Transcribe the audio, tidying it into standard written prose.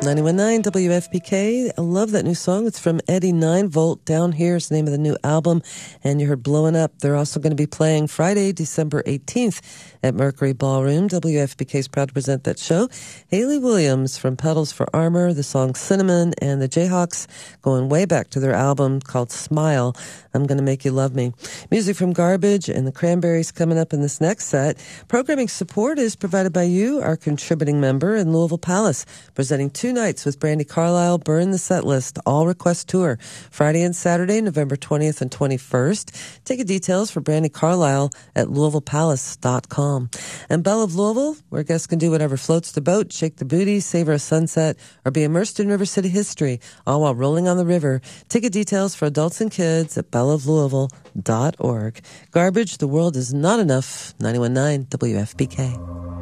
91.9 WFPK. I love that new song. It's from Eddie 9-Volt. Down Here is the name of the new album. And you heard Blowing Up. They're also going to be playing Friday, December 18th at Mercury Ballroom. WFPK is proud to present that show. Hayley Williams from Pedals for Armor, the song Cinnamon, and the Jayhawks going way back to their album called Smile, I'm Gonna Make You Love Me. Music from Garbage and the Cranberries coming up in this next set. Programming support is provided by you, our contributing member in Louisville Palace, presenting 2 nights with Brandi Carlile, Burn the Set List, All Request Tour, Friday and Saturday, November 20th and 21st. Ticket details for Brandi Carlile at LouisvillePalace.com. And Belle of Louisville, where guests can do whatever floats the boat, shake the booty, savor a sunset, or be immersed in River City history, all while rolling on the river. Ticket details for adults and kids at belleoflouisville.org. Garbage, The World Is Not Enough, 91.9 WFPK.